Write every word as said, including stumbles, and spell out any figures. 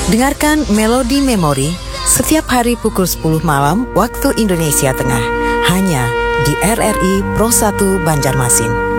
Dengarkan Melodi Memori setiap hari pukul sepuluh malam waktu Indonesia Tengah, hanya di R R I Pro satu Banjarmasin.